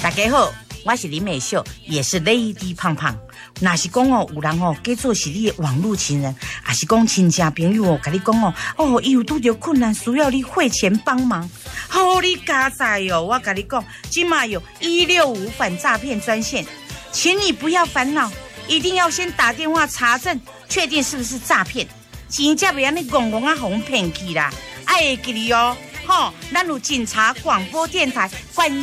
大家好，我是林美秀，也是 Lady 胖胖。若是讲哦，有人哦，假做是你的网络情人，还是讲亲戚朋友哦，跟你讲哦，伊有拄着困难，需要你汇钱帮忙，你加载哦！我跟你讲，今嘛有165反诈骗专线，请你不要烦恼，一定要先打电话查证，确定是不是诈骗，钱才袂安尼戆戆啊哄骗去啦！爱会记哩哦，咱有警察广播电台管。